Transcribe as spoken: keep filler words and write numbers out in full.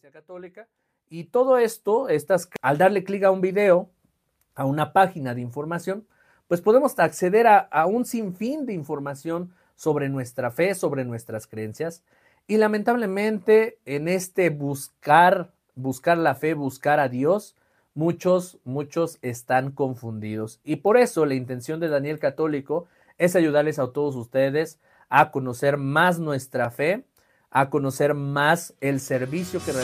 Iglesia Católica. Y todo esto, estas, al darle clic a un video, a una página de información, pues podemos acceder a, a un sinfín de información sobre nuestra fe, sobre nuestras creencias. Y lamentablemente en este buscar, buscar la fe, buscar a Dios, muchos, muchos están confundidos. Y por eso la intención de Daniel Católico es ayudarles a todos ustedes a conocer más nuestra fe, a conocer más el servicio que